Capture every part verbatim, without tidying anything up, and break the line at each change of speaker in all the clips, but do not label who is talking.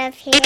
love here.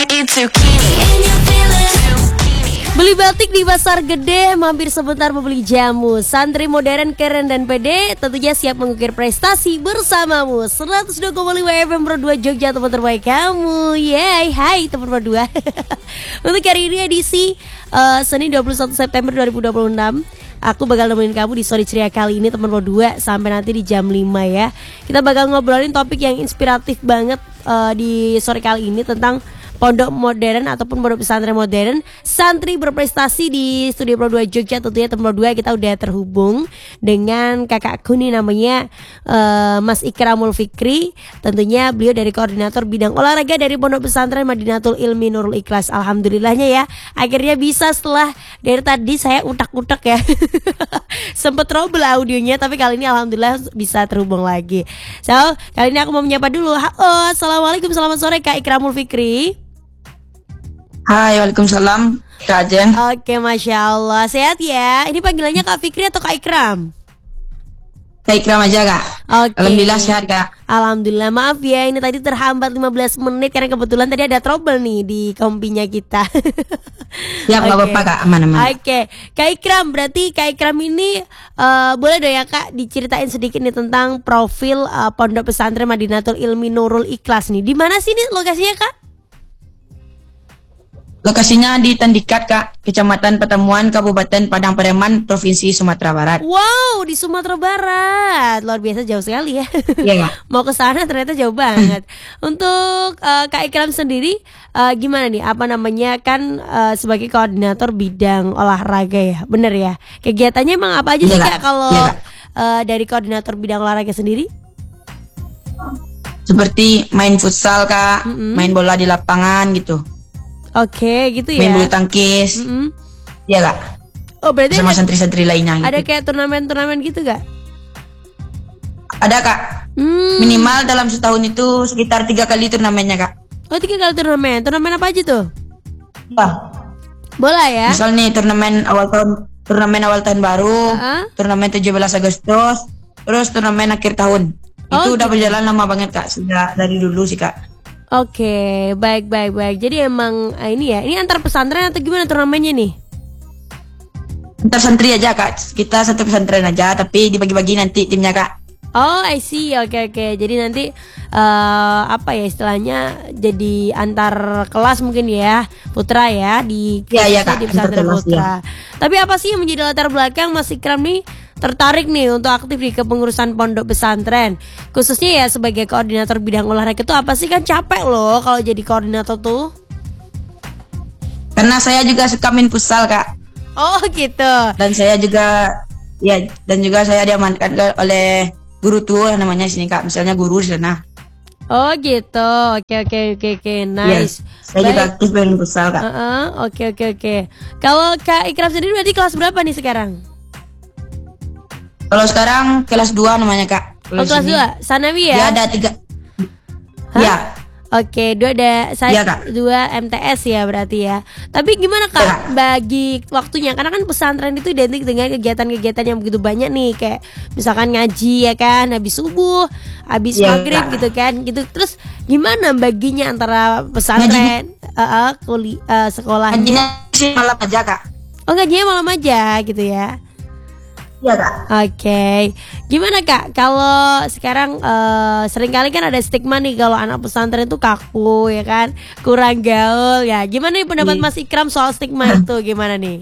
Beli batik di pasar gede, mampir sebentar membeli jamu. Santri modern, keren dan pede, tentunya siap mengukir prestasi bersamamu. seratus dua koma lima F M Pro dua Jogja, teman terbaik kamu. Yeay, hai teman Pro dua. Untuk hari ini edisi uh, Senin dua puluh satu September dua ribu dua puluh enam, aku bakal nemenin kamu di Sore Ceria kali ini teman Pro dua sampai nanti di jam lima ya. Kita bakal ngobrolin topik yang inspiratif banget uh, di sore kali ini tentang pondok modern ataupun pondok pesantren modern, santri berprestasi di Studio Pro dua Jogja. Tentunya teman Pro dua kita udah terhubung dengan kakakku nih, namanya uh, Mas Ikramul Fikri. Tentunya beliau dari koordinator bidang olahraga dari Pondok Pesantren Madinatul Ilmi Nurul Ikhlas. Alhamdulillahnya ya, akhirnya bisa setelah dari tadi saya utak-utak ya. Sempet trouble audionya, tapi kali ini alhamdulillah bisa terhubung lagi. So, kali ini aku mau menyapa dulu. Halo, assalamualaikum, selamat sore Kak Ikramul Fikri.
Hai, waalaikumsalam Kak Jen.
Oke, Masya Allah, sehat ya. Ini panggilannya Kak Fikri atau Kak Ikram?
Kak Ikram aja Kak.
Oke.
Alhamdulillah sehat Kak.
Alhamdulillah, maaf ya ini tadi terhambat lima belas menit karena kebetulan tadi ada trouble nih di kompinya kita.
Ya nggak
Oke.
apa-apa Kak, aman-aman.
Oke, Kak Ikram, berarti Kak Ikram ini uh, boleh dong ya Kak diceritain sedikit nih tentang profil uh, Pondok Pesantren Madinatul Ilmi Nurul Ikhlas nih. Di mana sih nih lokasinya Kak?
Lokasinya di Tandikat Kak, Kecamatan Pertemuan, Kabupaten Padang Pariaman, Provinsi Sumatera Barat.
Wow, di Sumatera Barat, luar biasa jauh sekali ya.
Iya Kak.
Mau ke sana ternyata jauh banget. Untuk uh, Kak Ikram sendiri, uh, gimana nih? Apa namanya kan uh, sebagai koordinator bidang olahraga ya, bener ya? Kegiatannya emang apa aja
Iya,
sih
Kak.
Kak kalau
Iya, Kak.
uh, dari koordinator bidang olahraga sendiri?
Seperti main futsal Kak,
Mm-mm.
main bola di lapangan gitu,
Oke, gitu ya.
main bulu tangkis.
Mm-mm.
Iya Kak.
Oh, berarti
Sama
ada,
santri-santri lainnya
ada
gitu.
kayak turnamen-turnamen gitu gak?
Ada Kak.
Hmm.
Minimal dalam setahun itu sekitar tiga kali turnamennya Kak.
Oh, tiga kali turnamen. Turnamen apa aja tuh?
Wah,
Bola ya?
misal nih turnamen awal tahun, turnamen awal tahun baru,
Uh-uh.
turnamen tujuh belas Agustus, terus turnamen akhir tahun.
Oh,
Itu udah
gitu.
berjalan lama banget Kak, sudah dari dulu sih Kak.
Oke, baik baik baik. Jadi emang ah, ini ya, ini antar pesantren atau gimana turnamennya nih?
Antar santri aja Kak, kita satu pesantren aja, tapi dibagi-bagi nanti timnya Kak.
Oh, I see. Oke oke. Jadi nanti eh, apa ya istilahnya? Jadi antar kelas mungkin ya, putra ya di
Iya, iya,
khususnya
Kak,
di
antar
pesantren
kelas,
putra. Tapi apa sih yang menjadi latar belakang Mas Ikram nih tertarik nih untuk aktif di kepengurusan pondok pesantren, khususnya ya sebagai koordinator bidang olahraga itu apa sih? Kan capek loh kalau jadi koordinator tuh.
Karena saya juga suka main futsal Kak,
Oh gitu.
dan saya juga ya dan juga saya diamankan ke- oleh guru tuh namanya di sini Kak, misalnya guru di sana.
Oh gitu. Oke oke oke oke. Nice.
Iya, saya juga aktif main futsal Kak.
Heeh, oke oke oke. Kalau Kak Ikram sendiri berarti kelas berapa nih sekarang?
Kalau sekarang kelas dua namanya Kak.
Oh,
Kalau
kelas
sini
dua, Sanawi
dia
ya?
ada tiga.
Hah?
Ya,
Oke, dua ada saya
Iya, Kak.
dua M T S ya berarti ya. Tapi gimana Kak
Iya.
bagi waktunya? Karena kan pesantren itu identik dengan kegiatan-kegiatan yang begitu banyak nih, kayak misalkan ngaji ya kan, habis subuh, habis
Iya,
maghrib
Kak.
gitu kan, gitu. Terus gimana baginya antara pesantren, uh, uh, kuli, uh, sekolahnya?
ngajinya sih malam aja Kak.
Oh, ngajinya malam aja gitu ya?
Iya Kak.
Oke, gimana Kak? Kalau sekarang uh, seringkali kan ada stigma nih kalau anak pesantren itu kaku ya kan, kurang gaul ya. Gimana nih pendapat
Iya.
Mas Ikram soal stigma itu? Gimana nih?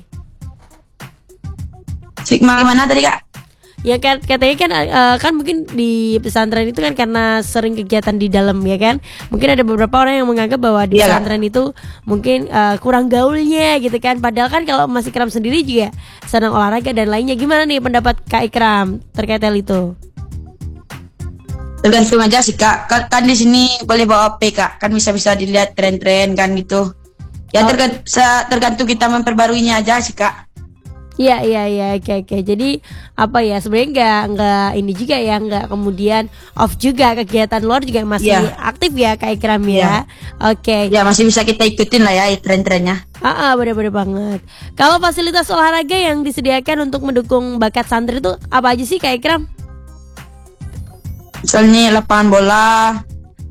Sigma gimana tadi Kak?
Ya kan katanya kan uh, kan mungkin di pesantren itu kan karena sering kegiatan di dalam ya kan. Mungkin ada beberapa orang yang menganggap bahwa di
Iya, Kak.
pesantren itu mungkin uh, kurang gaulnya gitu kan. Padahal kan kalau Mas Ikram sendiri juga senang olahraga dan lainnya. Gimana nih pendapat Kak Ikram terkait hal itu?
Tergantung aja sih Kak. Kan, kan di sini boleh bawa H P Kak. Kan bisa-bisa dilihat tren-tren kan gitu. Ya
Oh.
tergan- se- tergantung kita memperbaruinya aja sih Kak.
Iya iya iya oke oke. Jadi apa ya sebenarnya nggak nggak ini juga ya nggak kemudian off juga kegiatan luar juga masih
Iya.
aktif ya Kak Ikram ya.
Iya.
Oke.
Ya masih bisa kita ikutin lah ya tren-trennya.
Ah, ah, bener-bener banget. Kalau fasilitas olahraga yang disediakan untuk mendukung bakat santri itu apa aja sih Kak Ikram?
Misalnya lapangan bola,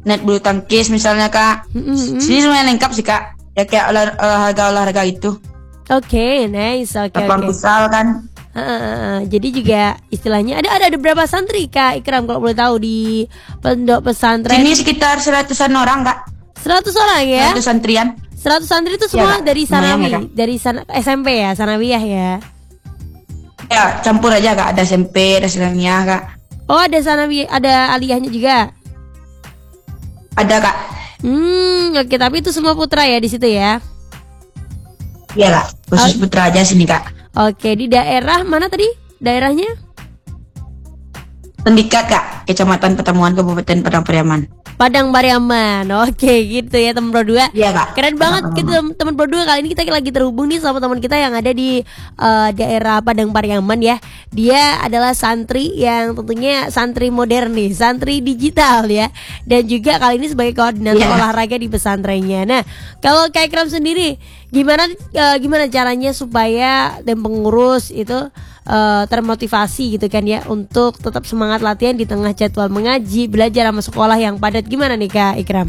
net bulu tangkis misalnya kak.
Mm-mm.
Sini semuanya lengkap sih kak. Ya kayak olah- olahraga-olahraga itu.
Oke, nice. Oke,
Lapangan
oke.
futsal kan.
Ah, ah, ah. Jadi juga istilahnya ada ada ada berapa santri Kak Ikram kalau boleh tahu di pondok pesantren?
Sini sekitar seratusan orang kak.
seratus orang ya?
Seratus santrian.
seratus santri itu semua
Kak.
dari
Lumayan
Sanawi,
ya, Kak.
dari sana, S M P ya, Sanawiyah ya.
Ya campur aja kak. Ada S M P, ada Islamiyah kak.
Oh, ada Sanawiyah, ada aliyahnya juga.
Ada kak.
Hmm, oke, tapi itu semua putra ya di situ ya.
Iya kak. Khusus putra aja sini kak.
Oke, di daerah mana tadi? Daerahnya?
Tendikat kak. Kecamatan Petemuan Kabupaten Padang Pariaman.
Padang Pariaman. Oke, gitu ya teman berdua.
Iya kak.
Keren banget kita teman berdua, kali ini kita lagi terhubung nih sama teman kita yang ada di eh, daerah Padang Pariaman ya. Dia adalah santri yang tentunya santri modern nih, santri digital ya. Dan juga kali ini sebagai koordinator
Yeah.
olahraga di pesantrennya. Nah, kalau Kak Ikram sendiri gimana eh, gimana caranya supaya dan pengurus itu eh, termotivasi gitu kan ya untuk tetap semangat latihan di tengah jadwal mengaji, belajar sama sekolah yang padat, gimana nih Kak Ikram?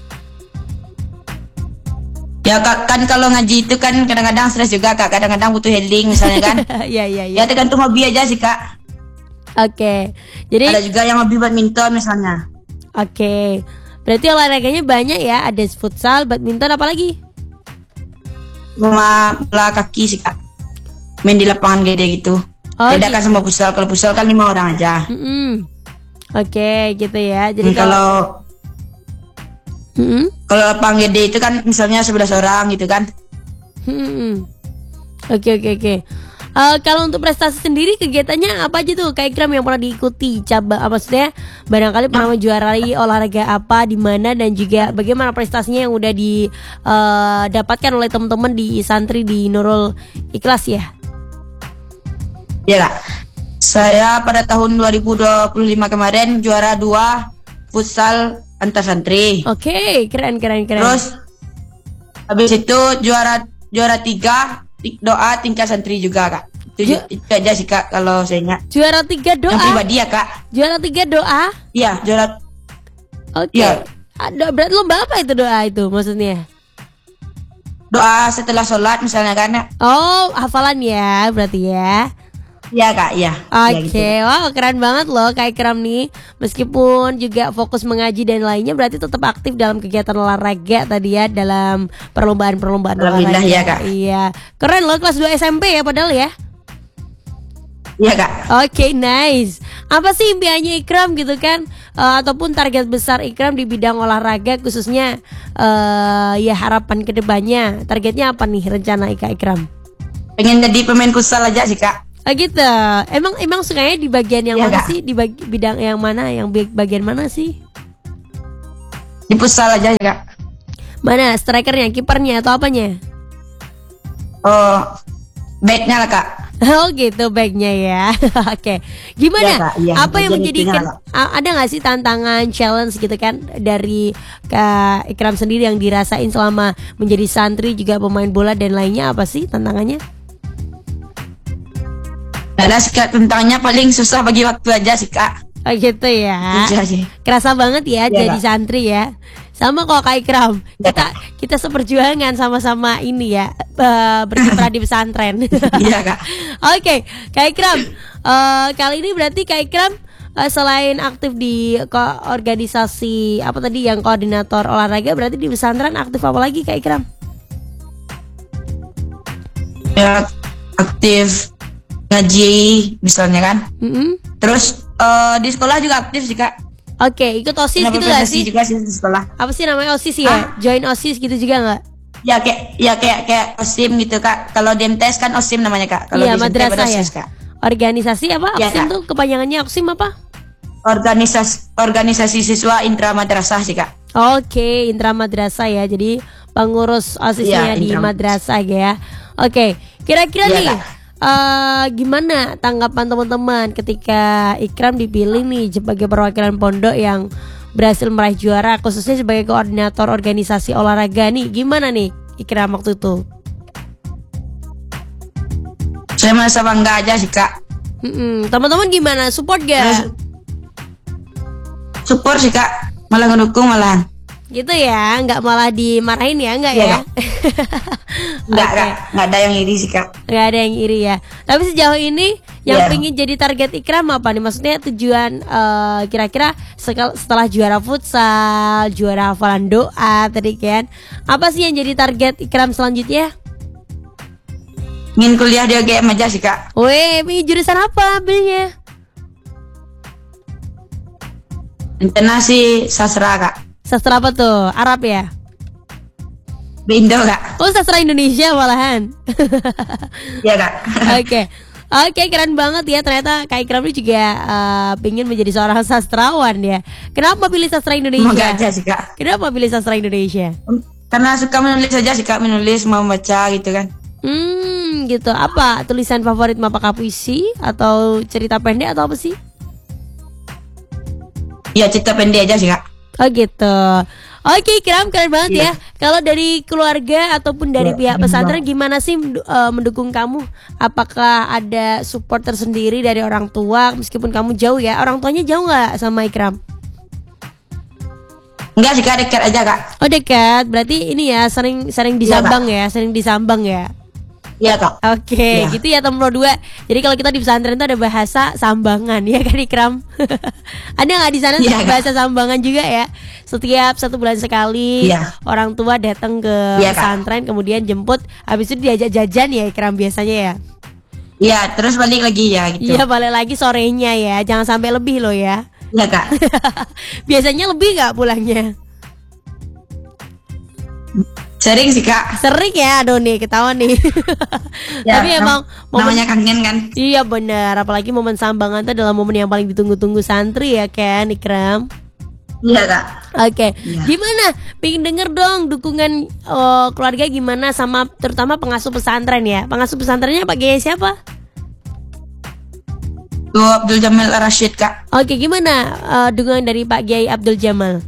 Ya kak, kan kalau ngaji itu kan kadang-kadang stres juga kak. Kadang-kadang butuh healing misalnya kan.
Iya iya
Ya
iya.
tergantung hobi aja sih kak.
Oke. Jadi
Ada juga yang hobi badminton misalnya.
oke. Berarti olahraganya banyak ya, ada futsal, badminton, apa lagi?
Sama bola kaki sih kak. Main di lapangan gede gitu.
Oh,
Beda kan sama futsal. Kalau futsal kan lima orang aja.
Mm-mm. Oke, gitu ya. Jadi
Hmm, kalau
Mm-mm.
kalau lapangan gede itu kan misalnya sebelas orang gitu kan.
Mm-mm. Oke oke oke. Eh, kalau untuk prestasi sendiri kegiatannya apa aja tuh Kak Ikram yang pernah diikuti? Coba apa maksudnya barangkali pernah menjuarai olahraga apa di mana dan juga bagaimana prestasinya yang udah didapatkan oleh teman-teman di santri di Nurul Ikhlas ya?
Iya kak. Saya pada tahun dua ribu dua puluh lima kemarin juara dua futsal antar santri.
Oke, keren keren keren.
Terus habis itu juara juara tiga ti- doa tingkat santri juga kak. Itu,
Ju-
itu aja sih kak kalau saya ingat.
Juara tiga
Yang
doa.
pribadi ya kak.
Juara tiga doa.
Iya juara.
Oke.
Iya.
Ada berarti lomba apa itu doa itu maksudnya?
Doa setelah sholat misalnya kan ya.
Oh, hafalan ya berarti ya.
Iya kak, iya.
Oke,
Iya, gitu.
wow keren banget loh Kak Ikram nih. Meskipun juga fokus mengaji dan lainnya, berarti tetap aktif dalam kegiatan olahraga tadi ya, dalam perlombaan-perlombaan
Alhamdulillah,
olahraga.
ya, Kak.
Iya, keren loh kelas dua S M P ya padahal ya.
Iya kak.
Oke, nice. Apa sih impiannya Ikram gitu kan? Eh, ataupun target besar Ikram di bidang olahraga khususnya eh ya harapan kedepannya. Targetnya apa nih rencana Kak Ikram?
Pengen jadi pemain futsal aja sih kak.
Oh gitu. Emang emang sukanya di bagian yang
Iya,
mana
Kak.
sih? Di bag- bidang yang mana? Yang bag- bagian mana sih?
Di futsal aja kak.
Mana? Strikernya, kipernya atau apanya?
Oh, backnya lah kak.
Oh gitu backnya ya. Oke. Gimana?
Iya, Kak. Iya,
Apa yang
bagian
menjadikan
itunya,
a- ada nggak sih tantangan challenge gitu kan dari Kak Ikram sendiri yang dirasain selama menjadi santri juga pemain bola dan lainnya, apa sih tantangannya?
Karena sih kak tentangnya paling susah bagi waktu aja sih kak.
Oh gitu ya.
Itu aja.
Kerasa banget ya
Iya,
jadi
Kak.
santri ya. Sama kok Kak Ikram.
Iya,
Kita kita seperjuangan sama-sama ini ya, eh, berkiprah di pesantren.
Iya kak.
Oke, Kak Ikram. eh, kali ini berarti Kak Ikram eh, selain aktif di ko- organisasi apa tadi yang koordinator olahraga, berarti di pesantren aktif apa lagi Kak Ikram?
Ya aktif ngaji misalnya kan.
Mm-mm.
Terus eh, di sekolah juga aktif sih kak.
Oke, ikut OSIS
Kenapa
gitu gak
prestasi
sih?
juga sih di sekolah.
Apa sih namanya OSIS ya?
Ah.
Join OSIS gitu juga nggak?
Ya kayak ya kayak kayak osim gitu kak. Kalau di M T S kan osim namanya kak. Kalau
Iya,
di S M P
madrasah
baru
ya.
OSIS, kak.
Organisasi apa?
Iya,
Oksim
Kak.
tuh kepanjangannya Oksim apa?
Organisasi organisasi siswa intra madrasah sih kak.
Oke, intra madrasah ya. Jadi pengurus OSISnya
Iya,
di
intra-
madrasah ya. Oke, kira-kira
Iya,
nih
Kak.
eh, gimana tanggapan teman-teman ketika Ikram dipilih nih sebagai perwakilan pondok yang berhasil meraih juara, khususnya sebagai koordinator organisasi olahraga nih. Gimana nih Ikram waktu itu?
Saya merasa bangga aja sih kak.
Mm-mm. Teman-teman gimana? Support
Terus
gak?
support sih kak. Malah ngedukung malah.
Gitu ya, nggak malah dimarahin ya, nggak
Iya,
ya?
Enggak,
Oke.
Kak. Enggak ada yang iri sih, Kak.
Nggak ada yang iri ya. Tapi sejauh ini yang
Iya.
pengen jadi target Ikram apa nih? Maksudnya tujuan eh, kira-kira sekal- setelah juara futsal, juara hafalan doa tadi kan, apa sih yang jadi target Ikram selanjutnya?
Ingin kuliah di U G M aja sih, Kak.
Weh, pilih jurusan apa ambilnya?
Rencana sih sastra, Kak.
Sastra apa tuh? Arab ya?
Di Indo, Kak.
Oh, sastra Indonesia malahan.
Iya, Kak.
Oke. Oke, keren banget ya. Ternyata Kak Ikram ini juga uh, pengen menjadi seorang sastrawan ya. Kenapa pilih sastra
Semoga
Indonesia?
aja sih, Kak.
Kenapa pilih sastra Indonesia?
Karena suka menulis aja sih, Kak. Menulis, mau baca gitu kan.
Hmm, gitu. Apa tulisan favorit, apakah puisi atau cerita pendek atau apa sih?
Ya, cerita pendek aja sih, Kak.
Oh gitu. Oke, Ikram, keren banget ya.
Iya.
Kalau dari keluarga ataupun dari
Iya,
pihak
keren
pesantren
banget.
gimana sih mendu- eh, mendukung kamu? Apakah ada support tersendiri dari orang tua meskipun kamu jauh ya? Orang tuanya jauh nggak sama Ikram?
Enggak sih, Kak. Dekat aja, Kak.
Oh dekat, berarti ini ya sering sering disambang ya, sering disambang ya.
Iya, Kak.
Oke,
Iya.
gitu ya teman dua. Jadi kalau kita di pesantren itu ada bahasa sambangan ya kan Ikram? Ada nggak di sana
Iya, Kak.
bahasa sambangan juga ya? Setiap satu bulan sekali
Iya.
orang tua datang ke
Iya, Kak.
pesantren kemudian jemput, habis itu diajak jajan ya Ikram biasanya ya.
Iya, terus balik lagi ya gitu.
Iya balik lagi sorenya ya, jangan sampai lebih loh ya.
Iya, Kak.
Biasanya lebih nggak pulangnya?
Sering sih, Kak.
Sering ya, aduh nih ketahuan nih.
Ya,
Tapi emang
nam-
momen
namanya kangen kan.
iya benar, apalagi momen sambangan itu adalah momen yang paling ditunggu-tunggu santri ya kan Ikram.
Iya, Kak.
Oke,
Iya.
gimana? Pengen denger dong dukungan eh, keluarga gimana sama terutama pengasuh pesantren ya. Pengasuh pesantrennya Pak Kiai siapa?
Tuh Abdul Jamil Rashid, Kak.
Oke, gimana eh, dukungan dari Pak Kiai Abdul Jamal?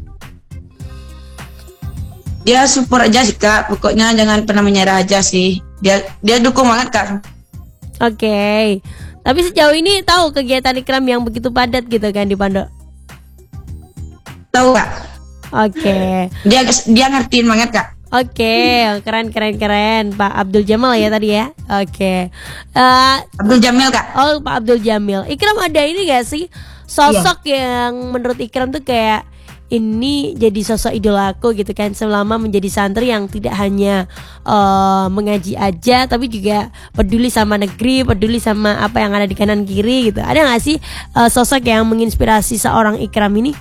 Dia support aja sih, Kak. Pokoknya jangan pernah menyerah aja sih. Dia dia dukung banget, Kak.
Oke, tapi sejauh ini tahu kegiatan Ikram yang begitu padat gitu kan di pondok?
Tahu, Kak.
Oke.
Dia dia ngertiin banget, Kak.
Oke, keren keren keren Pak Abdul Jamal ya tadi ya. Oke. Eh,
Abdul Jamil, Kak.
oh Pak Abdul Jamil. Ikram ada ini gak sih sosok yang menurut Ikram tuh kayak ini jadi sosok idolaku gitu kan selama menjadi santri yang tidak hanya eh, mengaji aja tapi juga peduli sama negeri, peduli sama apa yang ada di kanan kiri gitu. Ada gak sih eh, sosok yang menginspirasi seorang Ikram ini?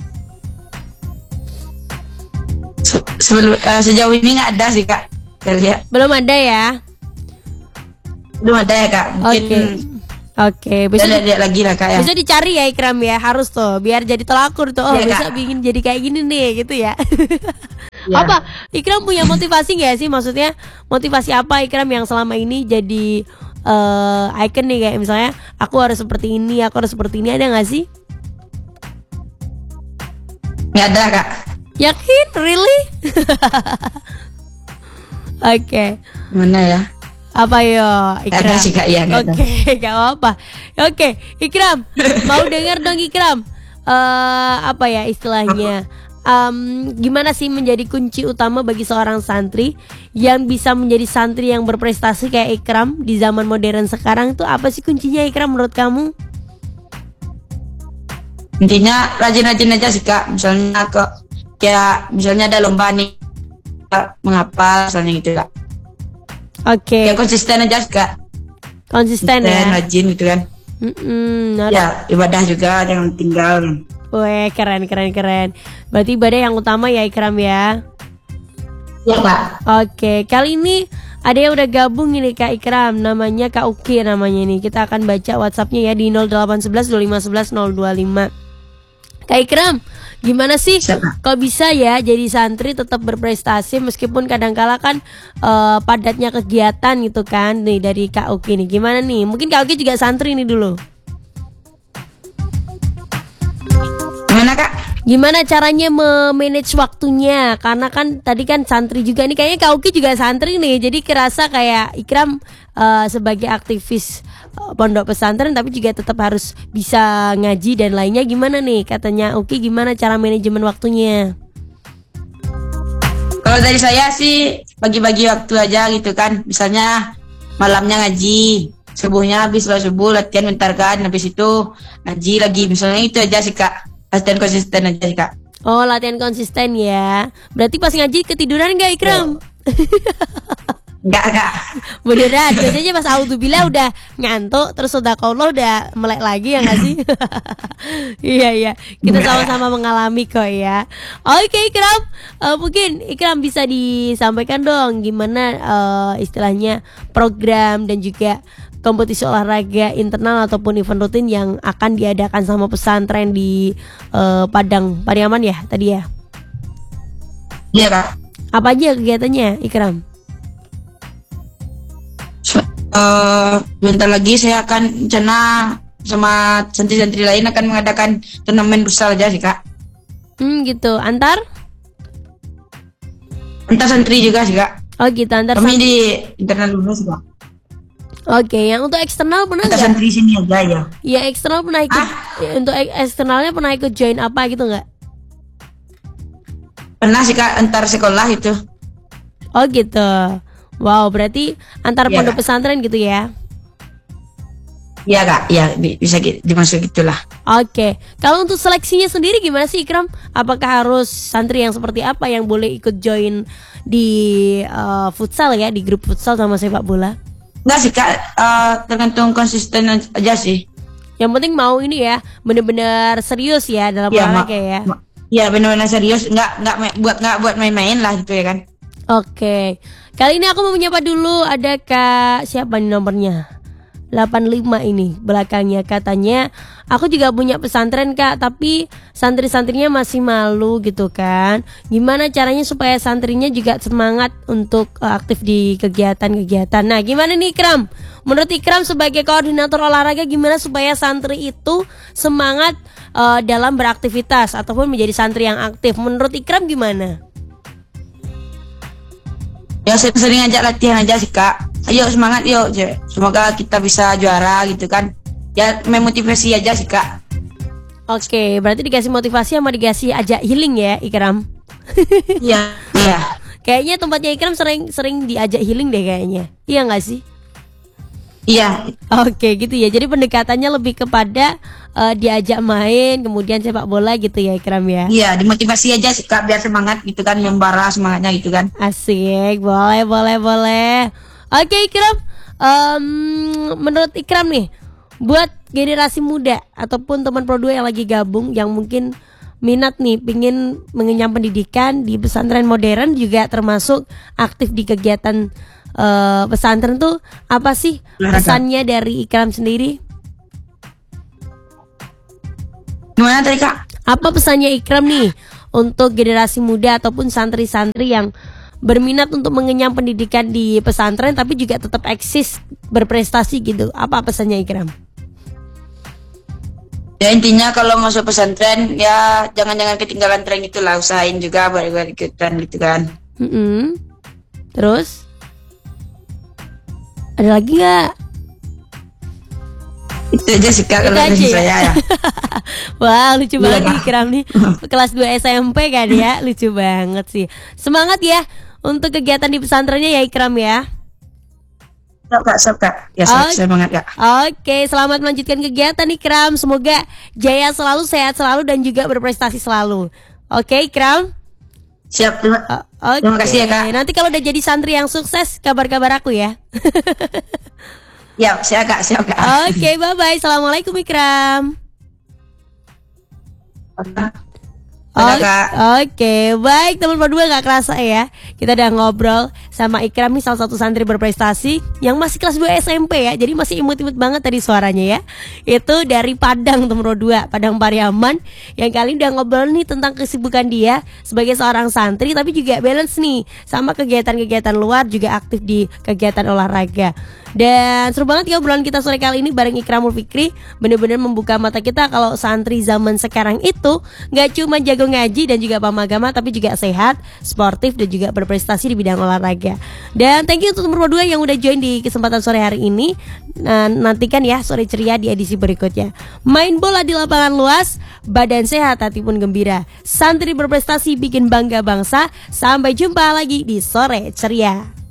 Se- sebelum eh, sejauh ini nggak ada sih, Kak. Saya lihat
Belum ada ya.
belum ada ya, Kak. Mungkin
Oke. Oke,
bisa
besok
lihat lagi lah, Kak ya.
bisa dicari ya Ikram ya, harus tuh biar jadi telakur tuh. Oh,
Iya,
besok
Kak.
bikin jadi kayak gini nih gitu ya.
Iya.
Apa Ikram punya motivasi nggak sih? Maksudnya motivasi apa Ikram yang selama ini jadi eh icon nih kayak misalnya aku harus seperti ini, aku harus seperti ini, ada nggak sih?
Nggak ada, Kak.
Yakin? Really? Oke.
Mana ya?
Apa yo
Nggak
Ikram?
ada sih, Kak. Iya, nggak ada.
Oke, gak apa. Oke, Ikram, mau dengar dong Ikram. Eh apa ya istilahnya? Em, gimana sih menjadi kunci utama bagi seorang santri yang bisa menjadi santri yang berprestasi kayak Ikram di zaman modern sekarang tuh apa sih kuncinya Ikram menurut kamu?
Intinya rajin-rajin aja sih, Kak. Misalnya ke kayak misalnya ada lomba nih, Kak, menghafal misalnya gitu, Kak.
Oke,
Ya konsisten aja sih, Kak.
konsisten ya.
Rajin gitu kan.
Mm-mm, nah,
Ya ibadah juga jangan tinggal.
weh, keren keren keren. Berarti ibadah yang utama ya Ikram ya.
Ya, Kak.
Oke, kali ini ada yang udah gabung ini Kak Ikram, namanya Kak Uki namanya ini. Kita akan baca WhatsApp-nya ya di nol delapan satu satu dua lima satu satu nol dua lima. Kak Ikram, gimana sih
Siapa?
kok bisa ya jadi santri tetap berprestasi meskipun kadangkala kan eh, padatnya kegiatan gitu kan nih dari Kak Uki nih. Gimana nih? Mungkin Kak Uki juga santri nih dulu.
Gimana, Kak?
Gimana caranya memanage waktunya? Karena kan tadi kan santri juga nih, kayaknya Kak Uki juga santri nih. Jadi kerasa kayak Ikram uh, sebagai aktivis uh, pondok pesantren tapi juga tetap harus bisa ngaji dan lainnya, gimana nih katanya Uki, gimana cara manajemen waktunya?
Kalau dari saya sih bagi-bagi waktu aja gitu kan. Misalnya malamnya ngaji, subuhnya habis sholat subuh latihan bentar kan, habis itu ngaji lagi. Misalnya itu aja sih Kak. Latihan konsisten aja sih Kak.
Oh, latihan konsisten ya. Berarti pas ngaji ketiduran gak Ikram?
Enggak, enggak.
Beneran, biasanya pas auzubillah udah ngantuk, terus sedekahullah udah melek lagi ya nggak sih? Iya iya, kita sama-sama mengalami kok ya. Oke Ikram, uh, mungkin Ikram bisa disampaikan dong gimana uh, istilahnya program dan juga kompetisi olahraga internal ataupun event rutin yang akan diadakan sama pesantren di uh, Padang Pariaman ya tadi ya?
Iya Kak.
Apa aja kegiatannya Ikram?
Uh, bentar lagi saya akan rencana sama santri-santri lain akan mengadakan turnamen futsal aja sih Kak.
Hmm gitu, antar?
Antar santri juga sih Kak.
Oh gitu, antar
Kami
santri.
di internal dulu sih Kak.
Oke, yang untuk eksternal pernah
Antar
nggak?
santri sini aja ya.
Ya eksternal pernah ikut.
Ah?
Untuk ek- eksternalnya pernah ikut join apa gitu nggak?
Pernah sih Kak antar sekolah itu.
Oh gitu. Wow, berarti antar
Ya,
pondok
Kak.
pesantren gitu ya?
Iya Kak, ya bisa gitu, dimasuk gitulah.
Oke, kalau untuk seleksinya sendiri gimana sih Ikram? Apakah harus santri yang seperti apa yang boleh ikut join di uh, futsal ya, di grup futsal sama sepak bola?
Enggak sih Kak, uh, tergantung konsisten aja sih.
Yang penting mau ini ya, bener-bener serius ya dalam
Iya,
olahraga
ma-
ya.
ma- Iya benar-benar serius, nggak nggak ma- buat nggak buat main-main lah gitu ya kan.
Oke, kali ini aku mau menyapa dulu, ada Kak, siapa nih nomornya? delapan lima ini belakangnya, katanya aku juga punya pesantren Kak, tapi santri-santrinya masih malu gitu kan. Gimana caranya supaya santrinya juga semangat untuk uh, aktif di kegiatan-kegiatan. Nah gimana nih Ikram? Menurut Ikram sebagai koordinator olahraga, gimana supaya santri itu semangat uh, dalam beraktivitas ataupun menjadi santri yang aktif? Menurut Ikram gimana?
Ya sering-sering ajak latihan aja sih Kak. Ayo semangat yuk, Je. Semoga kita bisa juara gitu kan. Ya memotivasi aja sih Kak.
Oke, berarti dikasih motivasi sama dikasih ajak healing ya Ikram.
Iya, iya.
Kayaknya tempatnya Ikram sering-sering diajak healing deh kayaknya. Iya nggak sih?
Iya,
Oke gitu ya. Jadi pendekatannya lebih kepada uh, diajak main, kemudian sepak bola gitu ya Ikram ya.
iya, dimotivasi aja sih Kak biar semangat gitu kan, membara semangatnya gitu kan.
Asik, boleh boleh boleh. Oke Ikram, um, menurut Ikram nih, buat generasi muda ataupun teman Pro dua yang lagi gabung, yang mungkin minat nih, pingin mengenyam pendidikan di pesantren modern juga termasuk aktif di kegiatan uh, pesantren tuh, apa sih pesannya dari Ikram sendiri?
Gimana tadi Kak?
Apa pesannya Ikram nih untuk generasi muda ataupun santri-santri yang berminat untuk mengenyam pendidikan di pesantren tapi juga tetap eksis berprestasi gitu? Apa pesannya Ikram?
Ya intinya kalau masuk pesantren ya jangan-jangan ketinggalan tren itulah, usahain juga buat buat ikutan gitu kan.
Mm-mm. Terus ada lagi nggak?
Itu aja sih Kak kalau
Itu
dari
aja ya?
saya ya.
Wah lucu
Iya,
banget nih
Kak.
Ikram nih, kelas dua S M P kan ya. Lucu banget sih. Semangat ya untuk kegiatan di pesantrennya ya Ikram ya.
Siap Kak, siap Kak. Ya
Oke.
semangat Kak.
Oke, selamat melanjutkan kegiatan Ikram. Semoga jaya selalu, sehat selalu dan juga berprestasi selalu. Oke Ikram.
Siap, terima,
O- Oke.
terima kasih ya Kak.
Nanti kalau udah jadi santri yang sukses, kabar-kabar aku ya.
Ya, siap Kak, siap Kak.
Oke, bye bye. Assalamualaikum Ikram.
Dadah,
Oke,
Kak.
oke, baik teman berdua, nggak kerasa ya kita udah ngobrol sama Ikram nih, salah satu santri berprestasi yang masih kelas dua S M P ya. Jadi masih imut-imut banget tadi suaranya ya. Itu dari Padang teman berdua, Padang Pariaman, yang kali ini udah ngobrol nih tentang kesibukan dia sebagai seorang santri tapi juga balance nih sama kegiatan-kegiatan luar, juga aktif di kegiatan olahraga. Dan seru banget ya obrolan kita sore kali ini bareng Ikramul Fikri. Bener-bener membuka mata kita kalau santri zaman sekarang itu gak cuma jago ngaji dan juga paham agama, tapi juga sehat, sportif, dan juga berprestasi di bidang olahraga. Dan thank you untuk nomor dua yang udah join di kesempatan sore hari ini. Nah, nantikan ya sore ceria di edisi berikutnya. Main bola di lapangan luas, badan sehat, hati pun gembira. Santri berprestasi bikin bangga bangsa. Sampai jumpa lagi di sore ceria.